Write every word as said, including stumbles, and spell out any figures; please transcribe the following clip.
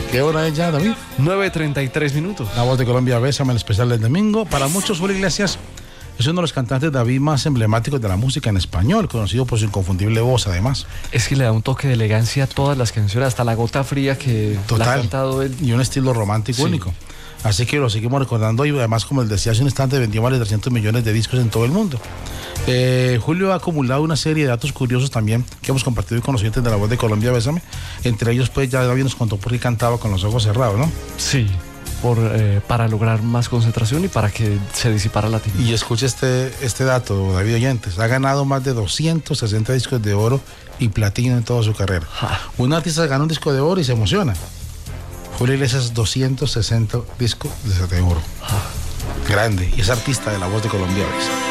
¿Qué hora es ya, David? nueve treinta y tres minutos. La Voz de Colombia, Bésame, el especial del domingo. Para muchos, Julio Iglesias es uno de los cantantes, David, más emblemáticos de la música en español, conocido por su inconfundible voz, además. Es que le da un toque de elegancia a todas las canciones, hasta La Gota Fría que Total. la ha cantado él. Y un estilo romántico Sí. único. Así que lo seguimos recordando y además, como les decía hace un instante, vendió más de trescientos millones de discos en todo el mundo. Eh, Julio ha acumulado una serie de datos curiosos también que hemos compartido con los oyentes de La Voz de Colombia, Bésame. Entre ellos, pues ya David nos contó por qué cantaba con los ojos cerrados, ¿no? Sí, por, eh, para lograr más concentración y para que se disipara la timidez. Y escuche este, este dato, David Oyentes. Ha ganado más de doscientos sesenta discos de oro y platino en toda su carrera. Ja. Un artista gana un disco de oro y se emociona. Julio Iglesias, doscientos sesenta discos de oro. Ja. Grande. Y es artista de La Voz de Colombia, ¿ves?